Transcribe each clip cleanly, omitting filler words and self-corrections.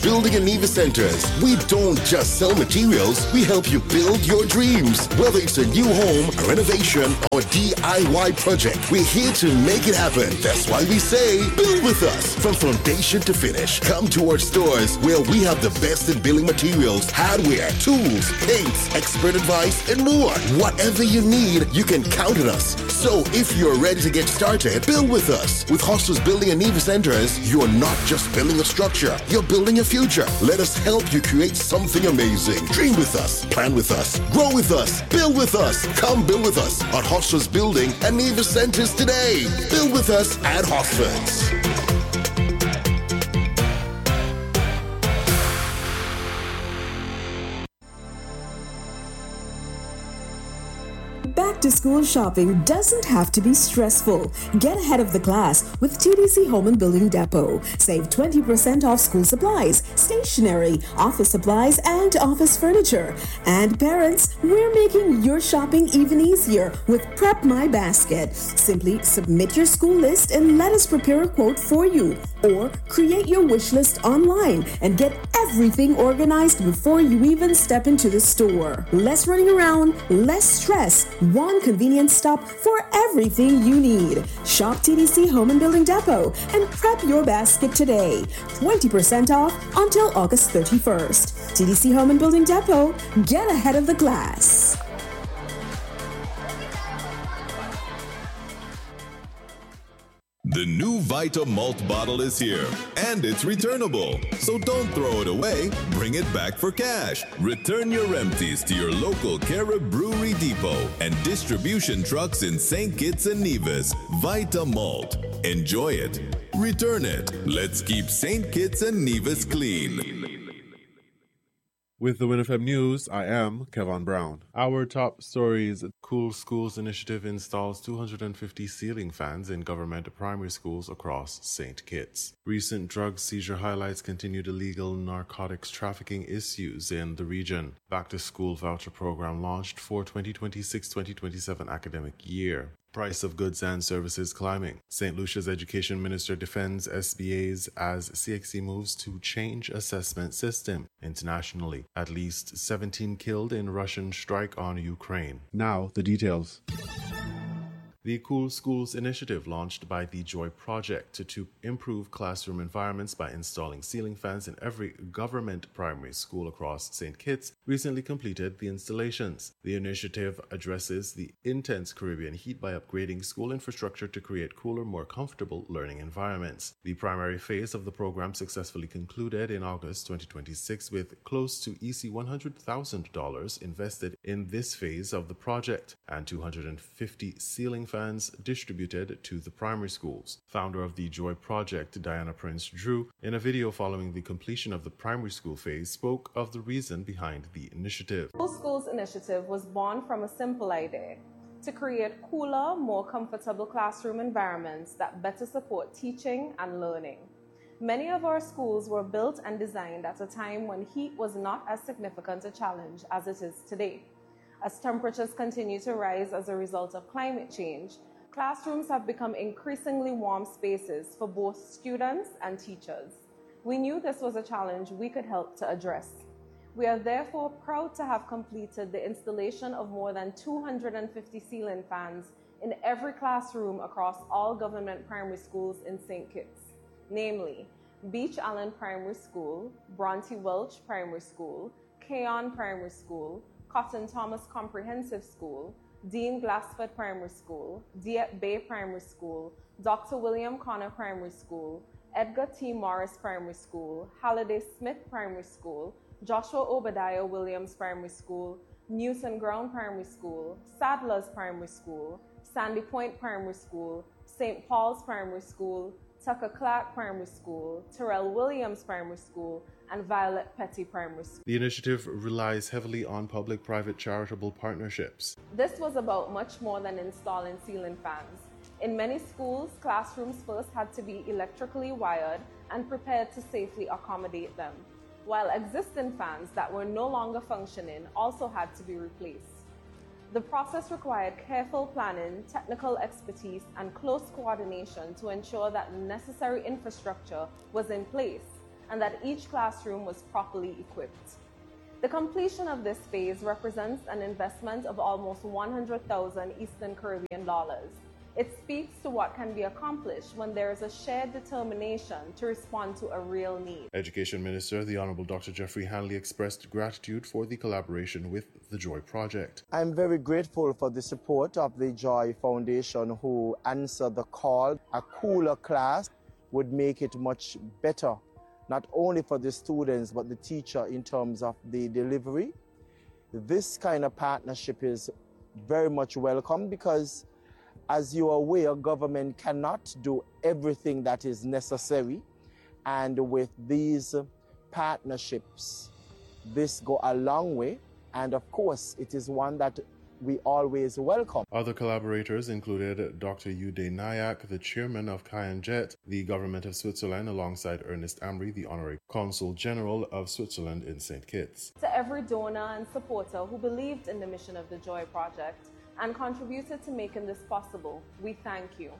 Building and Neva Centers. We don't just sell materials, we help you build your dreams. Whether it's a new home, a renovation, or DIY project, we're here to make it happen. That's why we say, build with us. From foundation to finish, come to our stores where we have the best in building materials, hardware, tools, paints, expert advice, and more. Whatever you need, you can count on us. So if you're ready to get started, build with us. With Hostels Building and Neva Centers, you're not just building a structure, you're building a future. Let us help you create something amazing. Dream with us, plan with us, grow with us, build with us. Come build with us at Hostels Building and Neva Centers today. Build with us at Hostels. Back to school shopping doesn't have to be stressful. Get ahead of the class with TDC Home and Building Depot. Save 20% off school supplies, stationery, office supplies, and office furniture. And parents, we're making your shopping even easier with Prep My Basket. Simply submit your school list and let us prepare a quote for you. Or create your wish list online and get everything organized before you even step into the store. Less running around, less stress. One convenient stop for everything you need. Shop TDC Home and Building Depot and prep your basket today. 20% off until August 31st. TDC Home and Building Depot, get ahead of the class. The new Vita Malt bottle is here, and it's returnable. So don't throw it away, bring it back for cash. Return your empties to your local Carib Brewery Depot and distribution trucks in St. Kitts and Nevis. Vita Malt. Enjoy it. Return it. Let's keep St. Kitts and Nevis clean. With the WinFM News, I am Kevin Brown. Our top stories: Cool Schools Initiative installs 250 ceiling fans in government primary schools across St. Kitts. Recent drug seizure highlights continued illegal narcotics trafficking issues in the region. Back to School voucher program launched for 2026-2027 academic year. Price of goods and services climbing. St. Lucia's Education Minister defends SBAs as CXC moves to change assessment system internationally. At least 17 killed in Russian strike on Ukraine. Now, the details. The Cool Schools initiative, launched by the Joy Project to improve classroom environments by installing ceiling fans in every government primary school across St. Kitts, recently completed the installations. The initiative addresses the intense Caribbean heat by upgrading school infrastructure to create cooler, more comfortable learning environments. The primary phase of the program successfully concluded in August 2026 with close to $100,000 invested in this phase of the project and 250 ceiling fans distributed to the primary schools. Founder of the Joy Project, Diana Prince Drew, in a video following the completion of the primary school phase, spoke of the reason behind the initiative. Cool Schools initiative was born from a simple idea: to create cooler, more comfortable classroom environments that better support teaching and learning. Many of our schools were built and designed at a time when heat was not as significant a challenge as it is today. As temperatures continue to rise as a result of climate change, classrooms have become increasingly warm spaces for both students and teachers. We knew this was a challenge we could help to address. We are therefore proud to have completed the installation of more than 250 ceiling fans in every classroom across all government primary schools in St. Kitts, namely Beach Allen Primary School, Bronte Welch Primary School, Keon Primary School, Cotton Thomas Comprehensive School, Dean Glassford Primary School, Dieppe Bay Primary School, Dr. William Connor Primary School, Edgar T. Morris Primary School, Halliday Smith Primary School, Joshua Obadiah Williams Primary School, Newton Ground Primary School, Sadler's Primary School, Sandy Point Primary School, St. Paul's Primary School, Tucker Clark Primary School, Terrell Williams Primary School, and Violet Petty Primary School. The initiative relies heavily on public-private charitable partnerships. This was about much more than installing ceiling fans. In many schools, classrooms first had to be electrically wired and prepared to safely accommodate them, while existing fans that were no longer functioning also had to be replaced. The process required careful planning, technical expertise, and close coordination to ensure that necessary infrastructure was in place and that each classroom was properly equipped. The completion of this phase represents an investment of almost 100,000 Eastern Caribbean dollars. It speaks to what can be accomplished when there is a shared determination to respond to a real need. Education Minister, the Honorable Dr. Jeffrey Hanley, expressed gratitude for the collaboration with the Joy Project. I'm very grateful for the support of the Joy Foundation, who answered the call. A cooler class would make it much better, not only for the students but the teacher in terms of the delivery. This kind of partnership is very much welcome because, as you are aware, government cannot do everything that is necessary, and with these partnerships, this go a long way, and of course it is one that we always welcome. Other collaborators included Dr. Uday Nayak, the chairman of Kayanjet, the government of Switzerland, alongside Ernest Amri, the honorary consul general of Switzerland in St. Kitts. To every donor and supporter who believed in the mission of the Joy Project and contributed to making this possible, we thank you.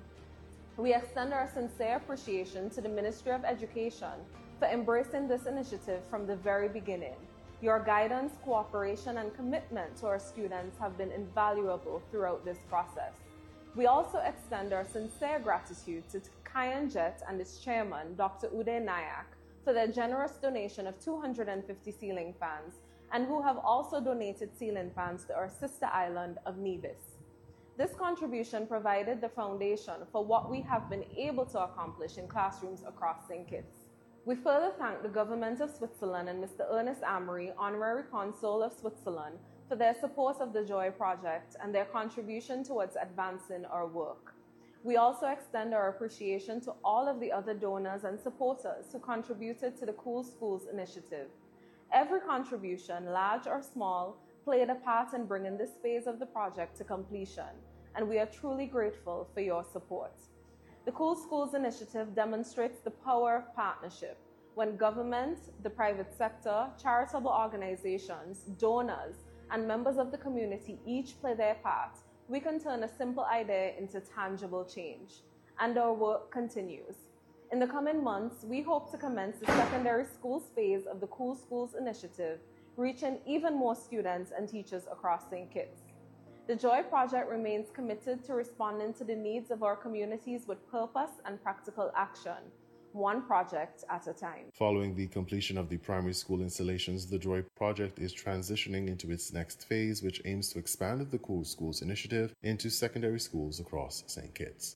We extend our sincere appreciation to the Ministry of Education for embracing this initiative from the very beginning. Your guidance, cooperation, and commitment to our students have been invaluable throughout this process. We also extend our sincere gratitude to Kayanjet and its chairman, Dr. Uday Nayak, for their generous donation of 250 ceiling fans, and who have also donated ceiling fans to our sister island of Nevis. This contribution provided the foundation for what we have been able to accomplish in classrooms across St. Kitts. We further thank the Government of Switzerland and Mr. Ernest Amri, Honorary Consul of Switzerland, for their support of the Joy Project and their contribution towards advancing our work. We also extend our appreciation to all of the other donors and supporters who contributed to the Cool Schools initiative. Every contribution, large or small, played a part in bringing this phase of the project to completion, and we are truly grateful for your support. The Cool Schools initiative demonstrates the power of partnership. When government, the private sector, charitable organizations, donors, and members of the community each play their part, we can turn a simple idea into tangible change. And our work continues. In the coming months, we hope to commence the secondary schools phase of the Cool Schools initiative, reaching even more students and teachers across St. Kitts. The Joy Project remains committed to responding to the needs of our communities with purpose and practical action, one project at a time. Following the completion of the primary school installations, the Joy Project is transitioning into its next phase, which aims to expand the Cool Schools initiative into secondary schools across St. Kitts.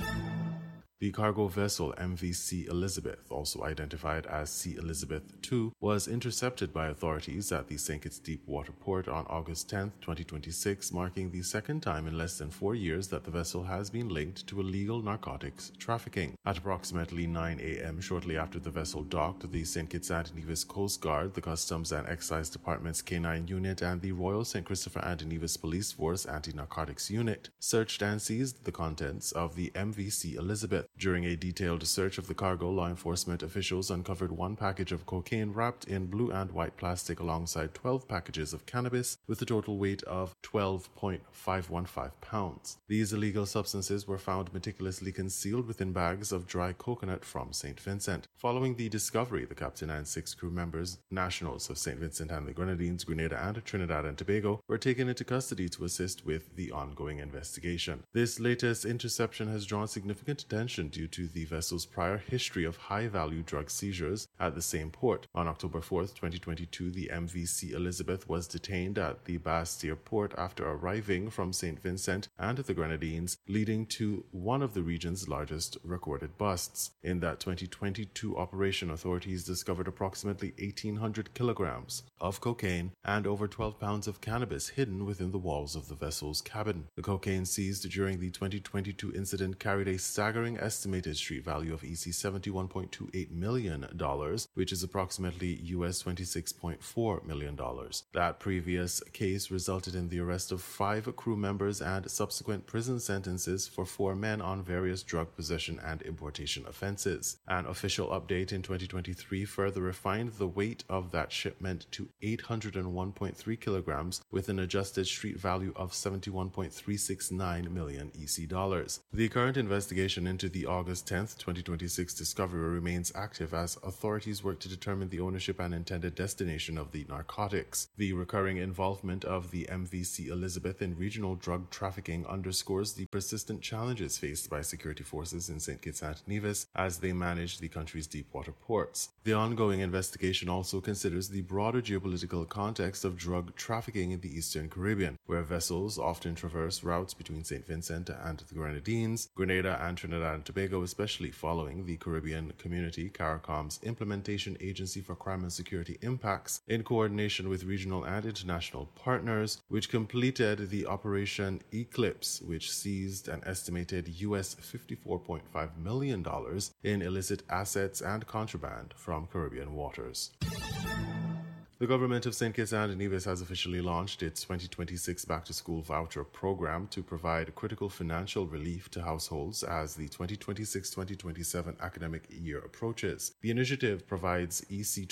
The cargo vessel MVC Elizabeth, also identified as Sea Elizabeth II, was intercepted by authorities at the St. Kitts Deepwater Port on August 10, 2026, marking the second time in less than 4 years that the vessel has been linked to illegal narcotics trafficking. At approximately 9 a.m., shortly after the vessel docked, the St. Kitts and Nevis Coast Guard, the Customs and Excise Department's K9 Unit, and the Royal St. Christopher and Nevis Police Force Anti-Narcotics Unit searched and seized the contents of the MVC Elizabeth. During a detailed search of the cargo, law enforcement officials uncovered one package of cocaine wrapped in blue and white plastic alongside 12 packages of cannabis with a total weight of 12.515 pounds. These illegal substances were found meticulously concealed within bags of dry coconut from St. Vincent. Following the discovery, the captain and 6 crew members, nationals of St. Vincent and the Grenadines, Grenada and Trinidad and Tobago, were taken into custody to assist with the ongoing investigation. This latest interception has drawn significant attention due to the vessel's prior history of high-value drug seizures at the same port. On October 4, 2022, the MVC Elizabeth was detained at the Basseterre port after arriving from St. Vincent and the Grenadines, leading to one of the region's largest recorded busts. In that 2022 operation, authorities discovered approximately 1,800 kilograms of cocaine and over 12 pounds of cannabis hidden within the walls of the vessel's cabin. The cocaine seized during the 2022 incident carried a staggering estimated street value of EC $71.28 million, which is approximately US $26.4 million. That previous case resulted in the arrest of 5 crew members and subsequent prison sentences for 4 men on various drug possession and importation offenses. An official update in 2023 further refined the weight of that shipment to 801.3 kilograms with an adjusted street value of $71.369 million EC dollars. The current investigation into the the August 10th, 2026 discovery remains active as authorities work to determine the ownership and intended destination of the narcotics. The recurring involvement of the MVC Elizabeth in regional drug trafficking underscores the persistent challenges faced by security forces in St. Kitts and Nevis as they manage the country's deepwater ports. The ongoing investigation also considers the broader geopolitical context of drug trafficking in the Eastern Caribbean, where vessels often traverse routes between St. Vincent and the Grenadines, Grenada and Trinidad and Tobago, especially following the Caribbean Community CARICOM's Implementation Agency for Crime and Security Impacts, in coordination with regional and international partners, which completed the Operation Eclipse, which seized an estimated US $54.5 million in illicit assets and contraband from Caribbean waters. The government of St. Kitts and Nevis has officially launched its 2026 Back-to-School Voucher Program to provide critical financial relief to households as the 2026-2027 academic year approaches. The initiative provides EC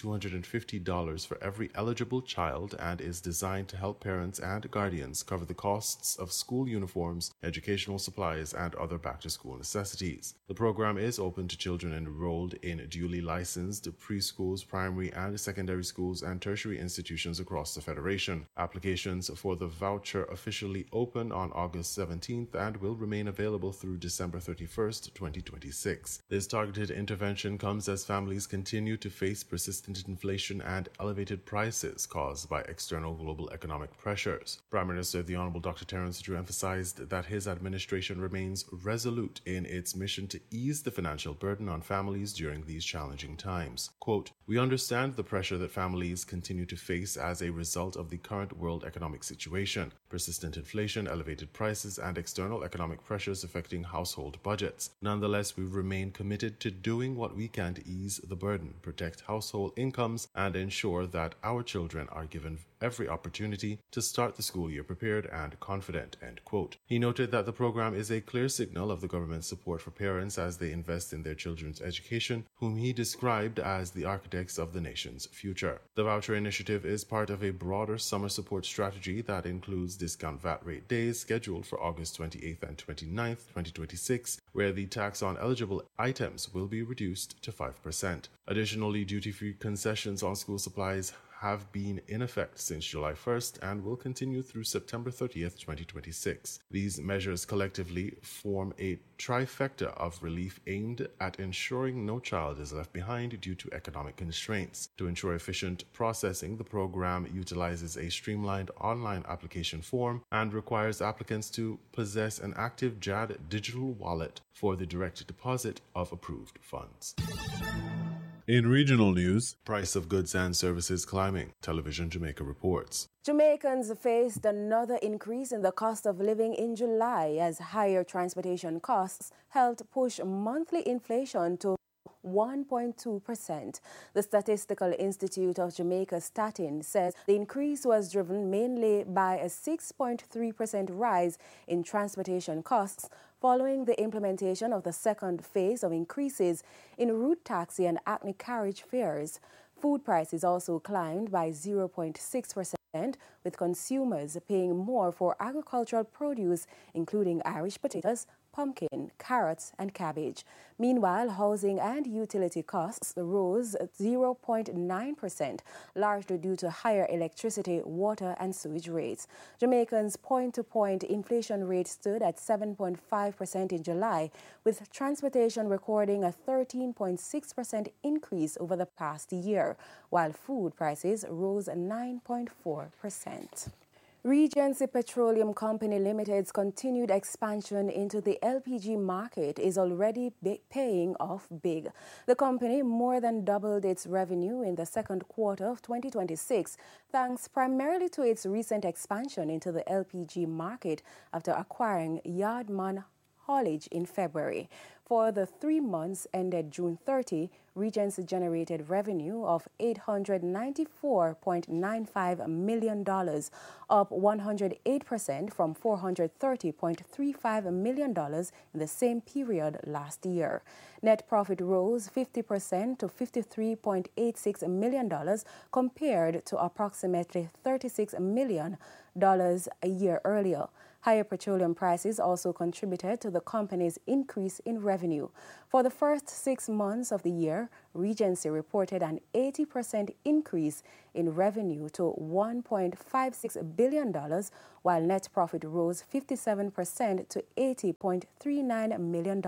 $250 for every eligible child and is designed to help parents and guardians cover the costs of school uniforms, educational supplies, and other back-to-school necessities. The program is open to children enrolled in duly licensed preschools, primary and secondary schools, and tertiary institutions across the Federation. Applications for the voucher officially open on August 17th and will remain available through December 31st, 2026. This targeted intervention comes as families continue to face persistent inflation and elevated prices caused by external global economic pressures. Prime Minister the Honorable Dr. Terence Drew emphasized that his administration remains resolute in its mission to ease the financial burden on families during these challenging times. Quote, "We understand the pressure that families continue to face as a result of the current world economic situation, persistent inflation, elevated prices, and external economic pressures affecting household budgets. Nonetheless, we remain committed to doing what we can to ease the burden, protect household incomes, and ensure that our children are given every opportunity to start the school year prepared and confident." End quote. He noted that the program is a clear signal of the government's support for parents as they invest in their children's education, whom he described as the architects of the nation's future. The voucher initiative is part of a broader summer support strategy that includes discount VAT rate days scheduled for August 28th and 29th, 2026, where the tax on eligible items will be reduced to 5%. Additionally, duty-free concessions on school supplies have been in effect since July 1st and will continue through September 30th, 2026. These measures collectively form a trifecta of relief aimed at ensuring no child is left behind due to economic constraints. To ensure efficient processing, the program utilizes a streamlined online application form and requires applicants to possess an active JAD digital wallet for the direct deposit of approved funds. In regional news, price of goods and services climbing, Television Jamaica reports. Jamaicans faced another increase in the cost of living in July as higher transportation costs helped push monthly inflation to 1.2%. The Statistical Institute of Jamaica Statin says the increase was driven mainly by a 6.3% rise in transportation costs following the implementation of the second phase of increases in route taxi and Acne carriage fares. Food prices also climbed by 0.6%, with consumers paying more for agricultural produce, including Irish potatoes, pumpkin, carrots, and cabbage. Meanwhile, housing and utility costs rose 0.9%, largely due to higher electricity, water, and sewage rates. Jamaicans' point-to-point inflation rate stood at 7.5% in July, with transportation recording a 13.6% increase over the past year, while food prices rose 9.4%. Regency Petroleum Company Limited's continued expansion into the LPG market is already paying off big. The company more than doubled its revenue in the second quarter of 2026, thanks primarily to its recent expansion into the LPG market after acquiring Yardman Haulage in February. For the 3 months ended June 30, Regency generated revenue of $894.95 million, up 108% from $430.35 million in the same period last year. Net profit rose 50% to $53.86 million compared to approximately $36 million a year earlier. Higher petroleum prices also contributed to the company's increase in revenue. For the first 6 months of the year, Regency reported an 80% increase in revenue to $1.56 billion, while net profit rose 57% to $80.39 million.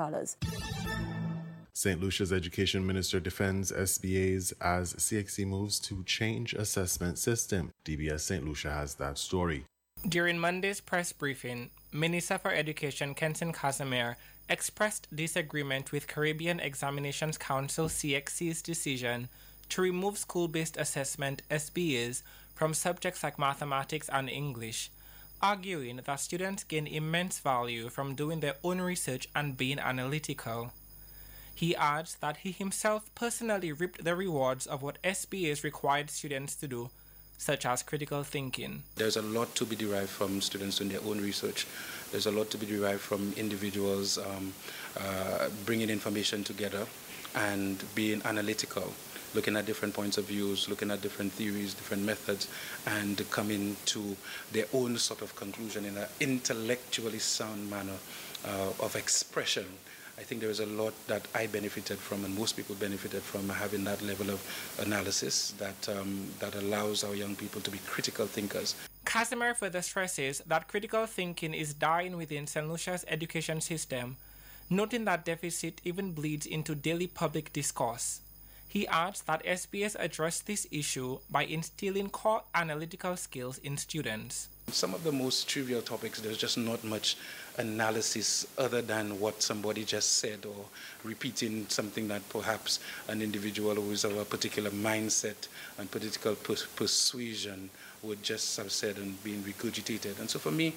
St. Lucia's Education Minister defends SBAs as CXC moves to change assessment system. DBS St. Lucia has that story. During Monday's press briefing, Minister for Education Kenson Casimir expressed disagreement with Caribbean Examinations Council CXC's decision to remove school-based assessment SBAs from subjects like mathematics and English, arguing that students gain immense value from doing their own research and being analytical. He adds that he himself personally reaped the rewards of what SBAs required students to do, such as critical thinking. There's a lot to be derived from students doing their own research. There's a lot to be derived from individuals bringing information together and being analytical, looking at different points of views, looking at different theories, different methods, and coming to their own sort of conclusion in an intellectually sound manner of expression. I think there is a lot that I benefited from, and most people benefited from, having that level of analysis that allows our young people to be critical thinkers. Casimir further stresses that critical thinking is dying within St. Lucia's education system, noting that deficit even bleeds into daily public discourse. He adds that SBS addressed this issue by instilling core analytical skills in students. Some of the most trivial topics, there's just not much analysis other than what somebody just said, or repeating something that perhaps an individual who is of a particular mindset and political persuasion would just have said and being regurgitated. And so for me,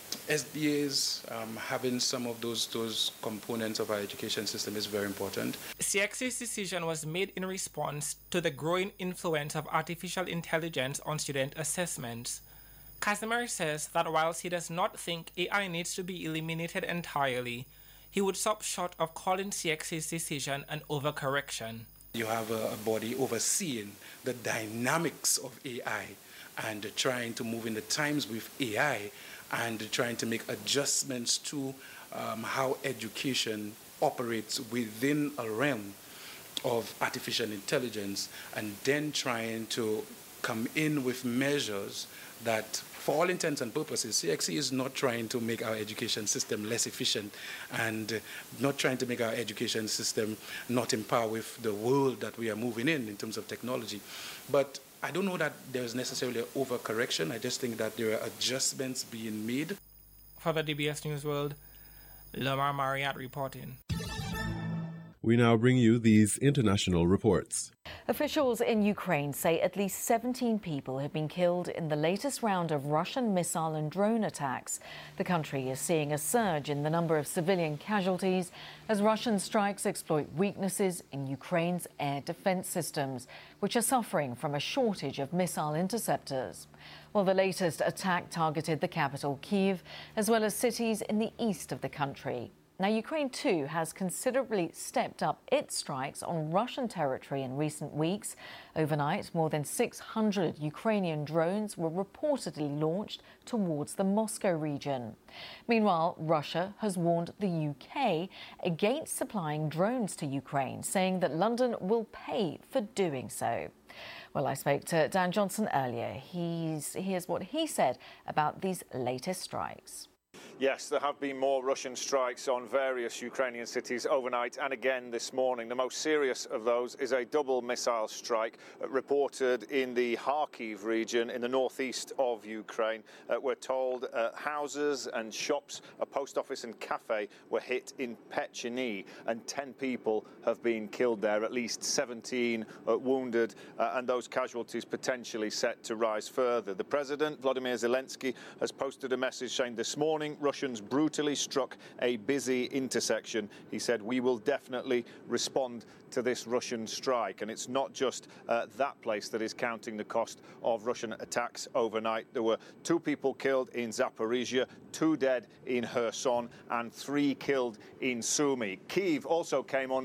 SBAs having some of those components of our education system is very important. CXC's decision was made in response to the growing influence of artificial intelligence on student assessments. Casimir says that whilst he does not think AI needs to be eliminated entirely, he would stop short of calling CXC's decision an overcorrection. You have a body overseeing the dynamics of AI and trying to move in the times with AI and trying to make adjustments to how education operates within a realm of artificial intelligence, and then trying to come in with measures that, for all intents and purposes, CXC is not trying to make our education system less efficient and not trying to make our education system not in par with the world that we are moving in terms of technology. But I don't know that there's necessarily an overcorrection. I just think that there are adjustments being made. For the DBS News World, Lamar Marriott reporting. We now bring you these international reports. Officials in Ukraine say at least 17 people have been killed in the latest round of Russian missile and drone attacks. The country is seeing a surge in the number of civilian casualties as Russian strikes exploit weaknesses in Ukraine's air defense systems, which are suffering from a shortage of missile interceptors. Well, the latest attack targeted the capital, Kyiv, as well as cities in the east of the country. Now, Ukraine, too, has considerably stepped up its strikes on Russian territory in recent weeks. Overnight, more than 600 Ukrainian drones were reportedly launched towards the Moscow region. Meanwhile, Russia has warned the UK against supplying drones to Ukraine, saying that London will pay for doing so. Well, I spoke to Dan Johnson earlier. Here's what he said about these latest strikes. Yes, there have been more Russian strikes on various Ukrainian cities overnight and again this morning. The most serious of those is a double missile strike reported in the Kharkiv region in the northeast of Ukraine. We're told houses and shops, a post office and cafe were hit in Pecheny, and 10 people have been killed there, at least 17 wounded, and those casualties potentially set to rise further. The President, Volodymyr Zelensky, has posted a message saying this morning Russians brutally struck a busy intersection. He said, "We will definitely respond to this Russian strike." And it's not just that place that is counting the cost of Russian attacks overnight. There were 2 people killed in Zaporizhia, 2 dead in Kherson, and 3 killed in Sumy. Kyiv also came under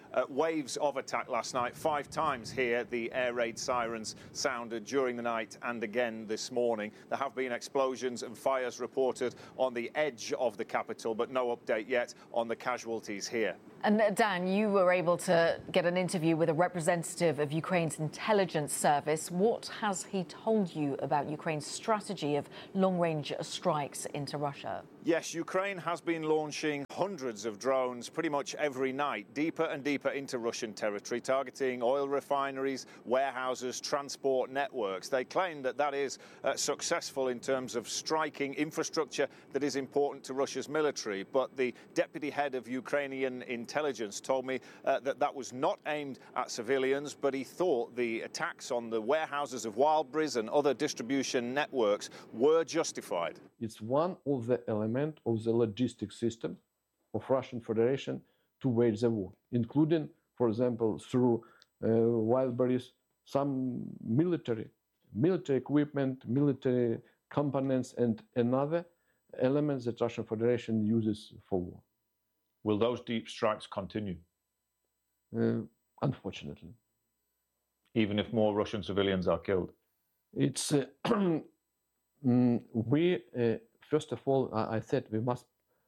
waves of attack last night. 5 times here the air raid sirens sounded during the night and again this morning. There have been explosions and fires reported on the edge of the capital, but no update yet on the casualties here. And Dan, you were able to get an interview with a representative of Ukraine's intelligence service. What has he told you about Ukraine's strategy of long-range strikes into Russia? Yes, Ukraine has been launching hundreds of drones pretty much every night, deeper and deeper into Russian territory, targeting oil refineries, warehouses, transport networks. They claim that that is successful in terms of striking infrastructure that is important to Russia's military. But the deputy head of Ukrainian intelligence told me that that was not aimed at civilians, but he thought the attacks on the warehouses of Wildberries and other distribution networks were justified. It's one of the elements of the logistic system of Russian Federation to wage the war, including, for example, through Wildberries, some military equipment, military components, and another elements that Russian Federation uses for war. Will those deep strikes continue? Unfortunately. Even if more Russian civilians are killed? It's first of all, I said we must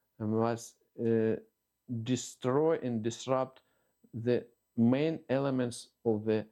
destroy and disrupt the main elements of the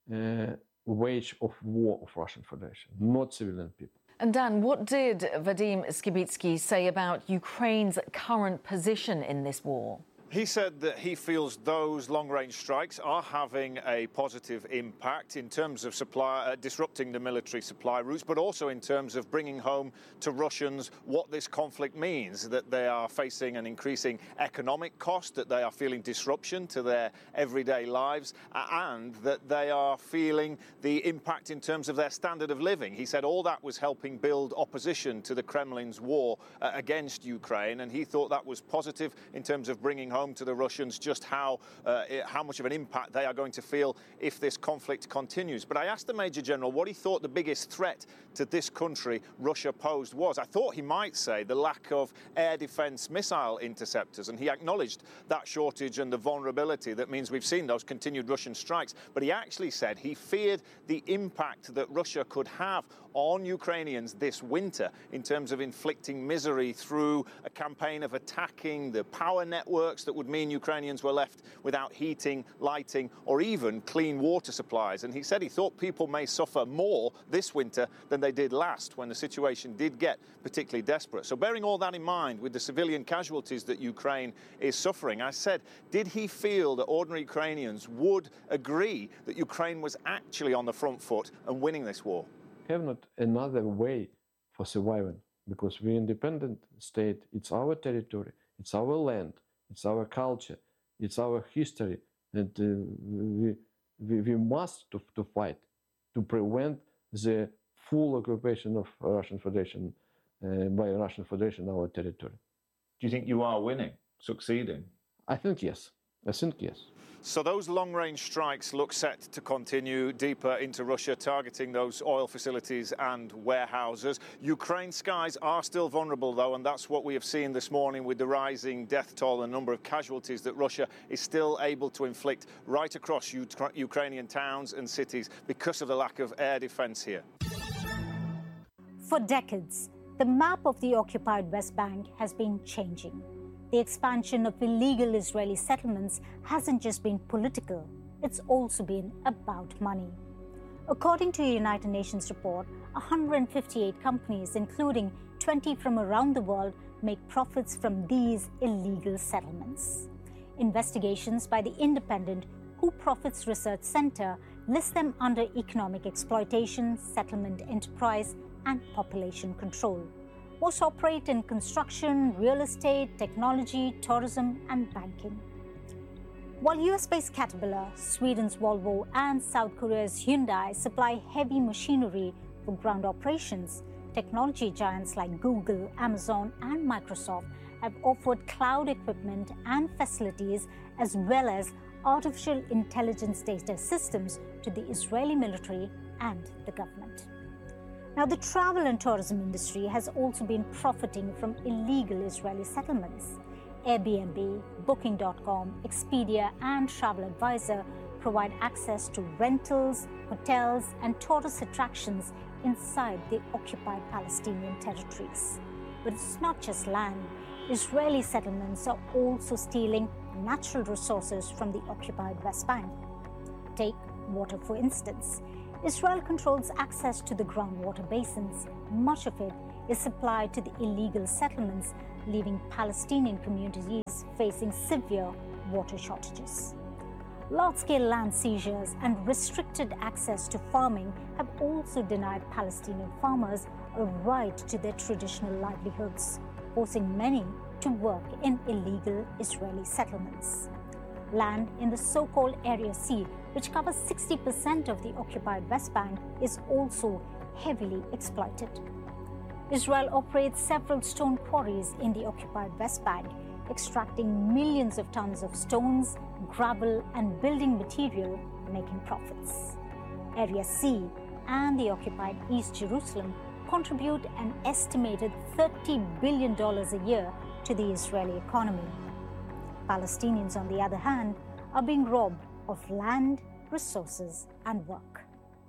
wage of war of Russian Federation, not civilian people. And Dan, what did Vadim Skibitsky say about Ukraine's current position in this war? He said that he feels those long-range strikes are having a positive impact in terms of disrupting the military supply routes, but also in terms of bringing home to Russians what this conflict means, that they are facing an increasing economic cost, that they are feeling disruption to their everyday lives, and that they are feeling the impact in terms of their standard of living. He said all that was helping build opposition to the Kremlin's war against Ukraine, and he thought that was positive in terms of bringing home to the Russians just how much of an impact they are going to feel if this conflict continues. But I asked the Major General what he thought the biggest threat to this country Russia posed was. I thought he might say the lack of air defense missile interceptors, and he acknowledged that shortage and the vulnerability that means we've seen those continued Russian strikes. But he actually said he feared the impact that Russia could have on Ukrainians this winter in terms of inflicting misery through a campaign of attacking the power networks that would mean Ukrainians were left without heating, lighting, or even clean water supplies. And he said he thought people may suffer more this winter than they did last, when the situation did get particularly desperate. So bearing all that in mind, with the civilian casualties that Ukraine is suffering, I said, did he feel that ordinary Ukrainians would agree that Ukraine was actually on the front foot and winning this war? We have not another way for surviving, because we're an independent state. It's our territory, it's our land, it's our culture, it's our history, and we must to fight to prevent the full occupation of Russian Federation by Russian Federation our territory. Do you think you are winning, succeeding? I think yes. So those long-range strikes look set to continue deeper into Russia, targeting those oil facilities and warehouses. Ukraine's skies are still vulnerable, though, and that's what we have seen this morning with the rising death toll and number of casualties that Russia is still able to inflict right across Ukrainian towns and cities because of the lack of air defense here. For decades, the map of the occupied West Bank has been changing. The expansion of illegal Israeli settlements hasn't just been political, it's also been about money. According to a United Nations report, 158 companies, including 20 from around the world, make profits from these illegal settlements. Investigations by the independent Who Profits Research Center list them under economic exploitation, settlement enterprise, and population control. Most operate in construction, real estate, technology, tourism, and banking. While US-based Caterpillar, Sweden's Volvo, and South Korea's Hyundai supply heavy machinery for ground operations, technology giants like Google, Amazon, and Microsoft have offered cloud equipment and facilities, as well as artificial intelligence data systems to the Israeli military and the government. Now, the travel and tourism industry has also been profiting from illegal Israeli settlements. Airbnb, Booking.com, Expedia, and Travel Advisor provide access to rentals, hotels, and tourist attractions inside the occupied Palestinian territories. But it's not just land. Israeli settlements are also stealing natural resources from the occupied West Bank. Take water, for instance. Israel controls access to the groundwater basins. Much of it is supplied to the illegal settlements, leaving Palestinian communities facing severe water shortages. Large-scale land seizures and restricted access to farming have also denied Palestinian farmers a right to their traditional livelihoods, forcing many to work in illegal Israeli settlements. Land in the so-called Area C, which covers 60% of the occupied West Bank, is also heavily exploited. Israel operates several stone quarries in the occupied West Bank, extracting millions of tons of stones, gravel, and building material, making profits. Area C and the occupied East Jerusalem contribute an estimated $30 billion a year to the Israeli economy. Palestinians, on the other hand, are being robbed of land, resources, and work.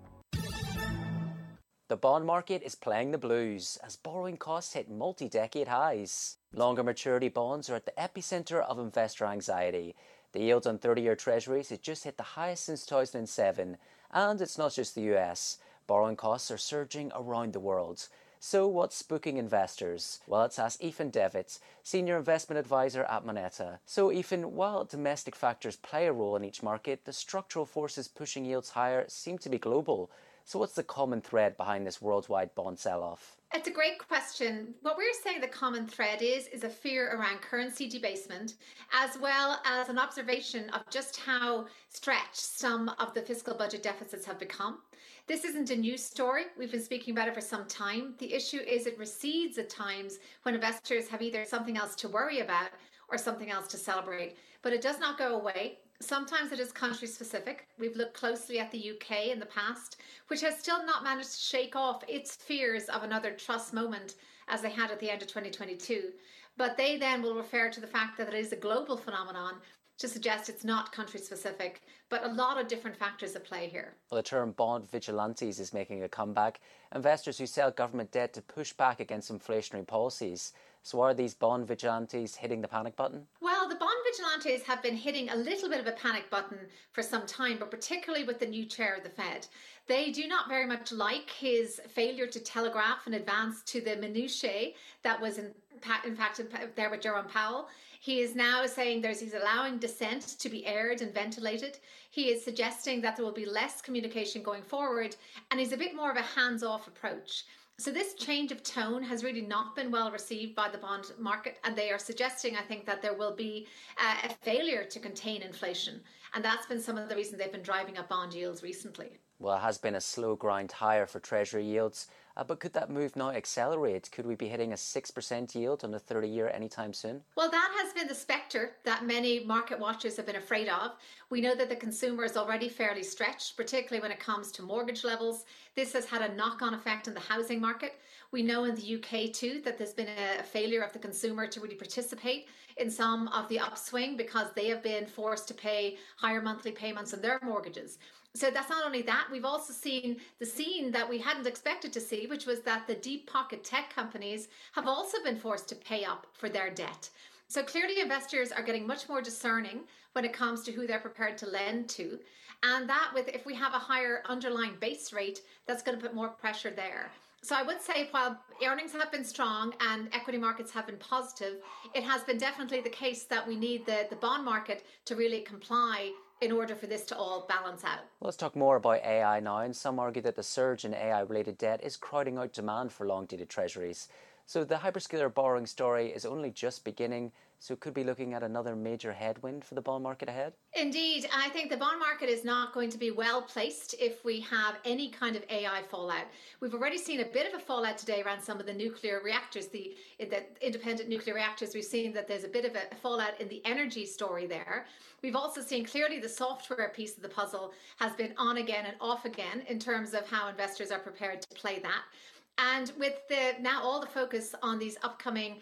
The bond market is playing the blues as borrowing costs hit multi-decade highs. Longer maturity bonds are at the epicenter of investor anxiety. The yield on 30-year treasuries has just hit the highest since 2007. And it's not just the US. Borrowing costs are surging around the world. So what's spooking investors? Well, let's ask Ethan Devitt, Senior Investment Advisor at Moneta. So Ethan, while domestic factors play a role in each market, the structural forces pushing yields higher seem to be global. So what's the common thread behind this worldwide bond sell-off? It's a great question. What we're saying the common thread is a fear around currency debasement, as well as an observation of just how stretched some of the fiscal budget deficits have become. This isn't a new story. We've been speaking about it for some time. The issue is it recedes at times when investors have either something else to worry about or something else to celebrate. But it does not go away. Sometimes it is country specific. We've looked closely at the UK in the past, which has still not managed to shake off its fears of another Truss moment as they had at the end of 2022. But they then will refer to the fact that it is a global phenomenon to suggest it's not country specific, but a lot of different factors at play here. Well, the term bond vigilantes is making a comeback. Investors who sell government debt to push back against inflationary policies. So are these bond vigilantes hitting the panic button? Well, the bond vigilantes have been hitting a little bit of a panic button for some time, but particularly with the new chair of the Fed. They do not very much like his failure to telegraph in advance to the minutiae that was in fact there with Jerome Powell. He is now saying he's allowing dissent to be aired and ventilated. He is suggesting that there will be less communication going forward, and he's a bit more of a hands-off approach. So this change of tone has really not been well received by the bond market, and they are suggesting, I think, that there will be a failure to contain inflation. And that's been some of the reasons they've been driving up bond yields recently. Well, it has been a slow grind higher for Treasury yields, but could that move now accelerate? Could we be hitting a 6% yield on the 30-year anytime soon? Well, that has been the spectre that many market watchers have been afraid of. We know that the consumer is already fairly stretched, particularly when it comes to mortgage levels. This has had a knock-on effect on the housing market. We know in the UK too that there's been a failure of the consumer to really participate in some of the upswing because they have been forced to pay higher monthly payments on their mortgages. So that's not only that, we've also seen the scene that we hadn't expected to see, which was that the deep pocket tech companies have also been forced to pay up for their debt. So clearly investors are getting much more discerning when it comes to who they're prepared to lend to. And that if we have a higher underlying base rate, that's going to put more pressure there. So I would say while earnings have been strong and equity markets have been positive, it has been definitely the case that we need the bond market to really comply in order for this to all balance out. Let's talk more about AI now, and some argue that the surge in AI-related debt is crowding out demand for long-dated treasuries. So the hyperscaler borrowing story is only just beginning, so could be looking at another major headwind for the bond market ahead? Indeed, I think the bond market is not going to be well placed if we have any kind of AI fallout. We've already seen a bit of a fallout today around some of the nuclear reactors, the independent nuclear reactors. We've seen that there's a bit of a fallout in the energy story there. We've also seen clearly the software piece of the puzzle has been on again and off again in terms of how investors are prepared to play that. And with now all the focus on these upcoming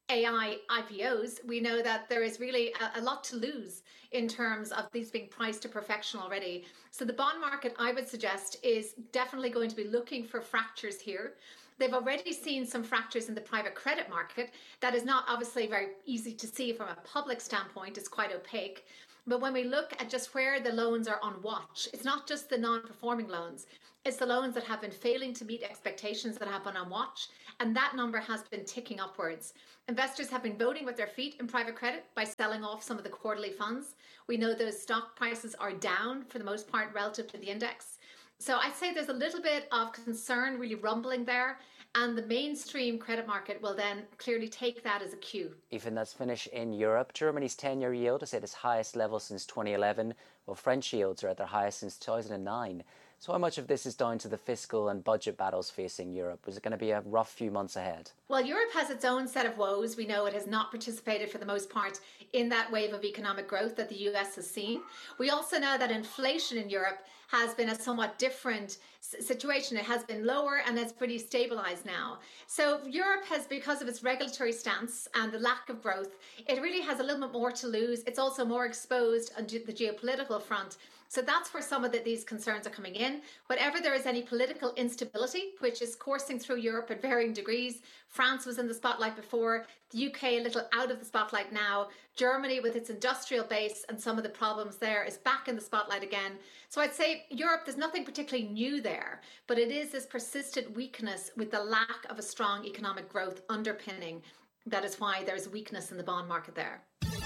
AI IPOs, we know that there is really a lot to lose in terms of these being priced to perfection already. So the bond market, I would suggest, is definitely going to be looking for fractures here. They've already seen some fractures in the private credit market. That is not obviously very easy to see from a public standpoint. It's quite opaque. But when we look at just where the loans are on watch, it's not just the non-performing loans. It's the loans that have been failing to meet expectations that have been on watch. And that number has been ticking upwards. Investors have been voting with their feet in private credit by selling off some of the quarterly funds. We know those stock prices are down for the most part relative to the index. So I'd say there's a little bit of concern really rumbling there. And the mainstream credit market will then clearly take that as a cue. Even that's finished in Europe. Germany's 10-year yield is at its highest level since 2011, while French yields are at their highest since 2009. So how much of this is down to the fiscal and budget battles facing Europe? Is it going to be a rough few months ahead? Well, Europe has its own set of woes. We know it has not participated for the most part in that wave of economic growth that the US has seen. We also know that inflation in Europe has been a somewhat different situation. It has been lower and it's pretty stabilized now. So Europe has, because of its regulatory stance and the lack of growth, it really has a little bit more to lose. It's also more exposed on the geopolitical front. So that's where some of these concerns are coming in. Whenever there is any political instability, which is coursing through Europe at varying degrees, France was in the spotlight before, the UK a little out of the spotlight now, Germany with its industrial base and some of the problems there is back in the spotlight again. So I'd say Europe, there's nothing particularly new there, but it is this persistent weakness with the lack of a strong economic growth underpinning. That is why there's weakness in the bond market there.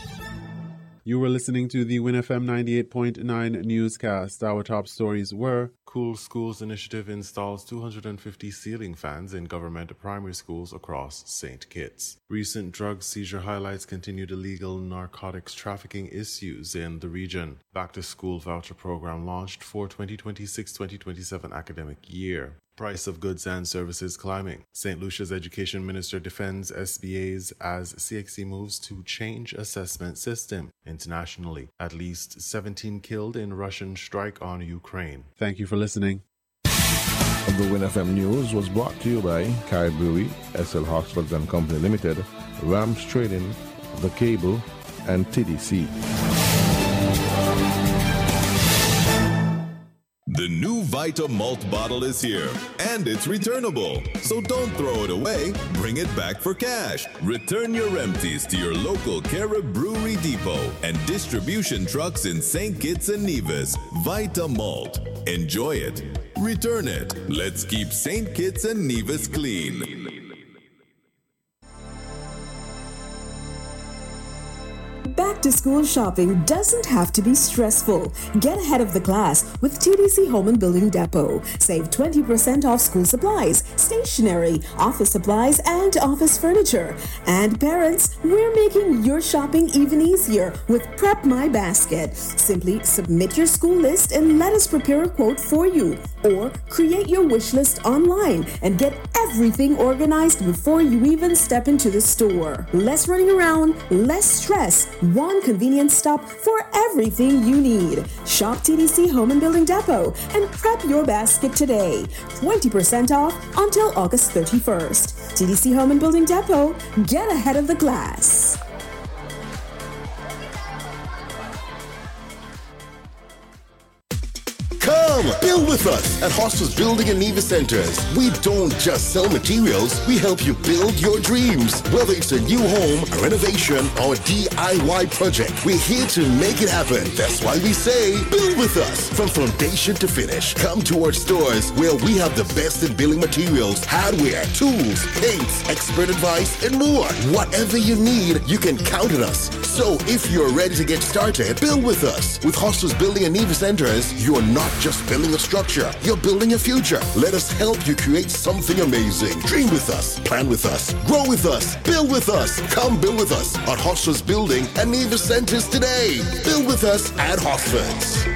You were listening to the WinFM 98.9 newscast. Our top stories were: Cool Schools Initiative installs 250 ceiling fans in government primary schools across St. Kitts. Recent drug seizure highlights continued illegal narcotics trafficking issues in the region. Back to School voucher program launched for 2026-2027 academic year. Price of goods and services climbing. St. Lucia's education minister defends SBAs as CXC moves to change assessment system. Internationally, at least 17 killed in Russian strike on Ukraine. Thank you for listening. The WinFM News was brought to you by Kai Brewery, SL Hoxford & Company Limited, Rams Trading, The Cable, and TDC. The new Vita Malt bottle is here, and it's returnable. So don't throw it away, bring it back for cash. Return your empties to your local Carib Brewery Depot and distribution trucks in St. Kitts and Nevis. Vita Malt. Enjoy it. Return it. Let's keep St. Kitts and Nevis clean. Back to school shopping doesn't have to be stressful. Get ahead of the class with TDC Home and Building Depot. Save 20% off school supplies, stationery, office supplies, and office furniture. And parents, we're making your shopping even easier with Prep My Basket. Simply submit your school list and let us prepare a quote for you. Or create your wish list online and get everything organized before you even step into the store. Less running around, less stress. One convenient stop for everything you need. Shop TDC Home and Building Depot and prep your basket today. 20% off until August 31st. TDC Home and Building Depot. Get ahead of the class. Come, build with us at Hostos Building and Nevis Centers. We don't just sell materials, we help you build your dreams. Whether it's a new home, a renovation, or a DIY project, we're here to make it happen. That's why we say, build with us. From foundation to finish, come to our stores where we have the best in building materials, hardware, tools, paints, expert advice, and more. Whatever you need, you can count on us. So if you're ready to get started, build with us. With Hostos Building and Nevis Centers, you're not just building a structure, you're building a future. Let us help you create something amazing. Dream with us, plan with us, grow with us, build with us. Come build with us at Hostos Building and Nevis Centers today. Build with us at Hosford's.